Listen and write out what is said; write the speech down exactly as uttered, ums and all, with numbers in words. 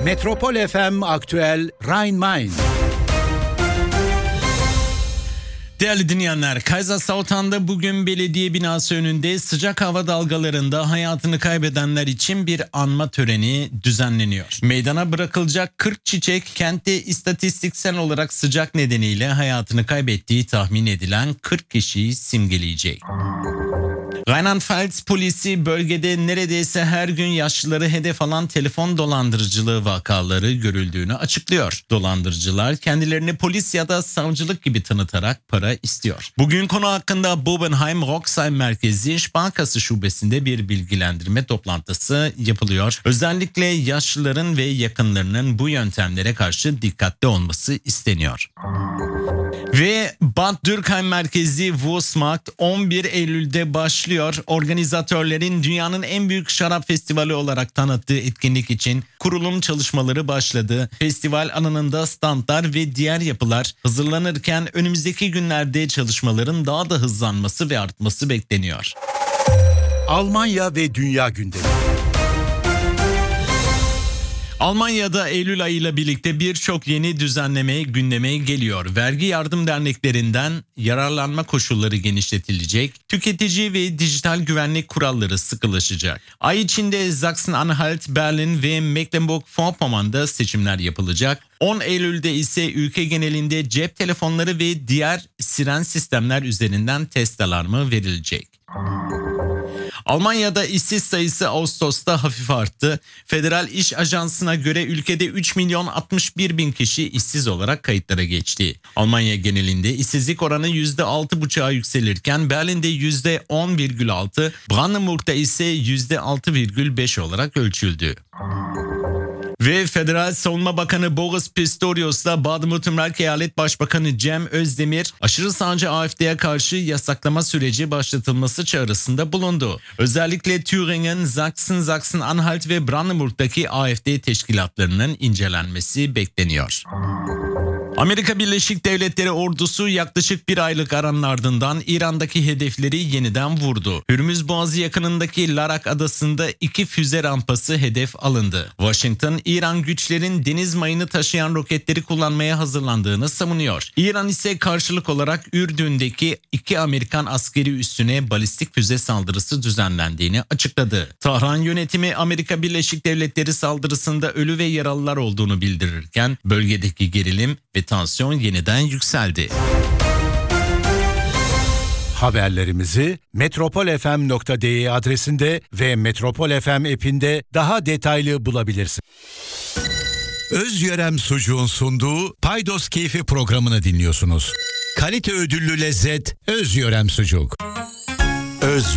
Metropol F M Aktüel Rhein-Main. Değerli dinleyenler, Kaiserslautern'da bugün belediye binası önünde sıcak hava dalgalarında hayatını kaybedenler için bir anma töreni düzenleniyor. Meydana bırakılacak kırk çiçek kentte istatistiksel olarak sıcak nedeniyle hayatını kaybettiği tahmin edilen kırk kişiyi simgeleyecek. Rheinland-Pfalz polisi bölgede neredeyse her gün yaşlıları hedef alan telefon dolandırıcılığı vakaları görüldüğünü açıklıyor. Dolandırıcılar kendilerini polis ya da savcılık gibi tanıtarak para istiyor. Bugün konu hakkında Bobenheim-Roxheim merkezi Sparkasse şubesinde bir bilgilendirme toplantısı yapılıyor. Özellikle yaşlıların ve yakınlarının bu yöntemlere karşı dikkatli olması isteniyor. Ve Bad Dürkheim merkezi Wurstmarkt on bir Eylül'de başlıyor. Organizatörlerin dünyanın en büyük şarap festivali olarak tanıttığı etkinlik için kurulum çalışmaları başladı. Festival alanında standlar ve diğer yapılar hazırlanırken önümüzdeki günlerde çalışmaların daha da hızlanması ve artması bekleniyor. Almanya ve dünya gündemi. Almanya'da Eylül ayıyla birlikte birçok yeni düzenleme gündeme geliyor. Vergi yardım derneklerinden yararlanma koşulları genişletilecek, tüketici ve dijital güvenlik kuralları sıkılaşacak. Ay içinde Sachsen-Anhalt, Berlin ve Mecklenburg-Vorpommern'da seçimler yapılacak. on Eylül'de ise ülke genelinde cep telefonları ve diğer siren sistemler üzerinden test alarmı verilecek. Almanya'da işsiz sayısı Ağustos'ta hafif arttı. Federal İş Ajansı'na göre ülkede üç milyon altmış bir bin kişi işsiz olarak kayıtlara geçti. Almanya genelinde işsizlik oranı yüzde altı buçuğa yükselirken Berlin'de yüzde on virgül altı, Brandenburg'da ise yüzde altı virgül beş olarak ölçüldü. Ve Federal Savunma Bakanı Boris Pistorius'la Baden-Württemberg Eyalet Başbakanı Cem Özdemir aşırı sağcı A F D'ye karşı yasaklama süreci başlatılması çağrısında bulundu. Özellikle Thüringen, Sachsen, Sachsen-Anhalt ve Brandenburg'daki A F D teşkilatlarının incelenmesi bekleniyor. Amerika Birleşik Devletleri ordusu yaklaşık bir aylık aranın ardından İran'daki hedefleri yeniden vurdu. Hürmüz Boğazı yakınındaki Larak adasında iki füze rampası hedef alındı. Washington, İran güçlerin deniz mayını taşıyan roketleri kullanmaya hazırlandığını savunuyor. İran ise karşılık olarak Ürdün'deki iki Amerikan askeri üssüne balistik füze saldırısı düzenlendiğini açıkladı. Tahran yönetimi Amerika Birleşik Devletleri saldırısında ölü ve yaralılar olduğunu bildirirken bölgedeki gerilim ve tansiyon yeniden yükseldi. Haberlerimizi metropol f m nokta d e adresinde ve Metropol F M app'inde daha detaylı bulabilirsiniz. Özyörem Sucuğun sunduğu Paydos Keyfi programını dinliyorsunuz. Kalite ödüllü lezzet Özyörem Sucuk. Öz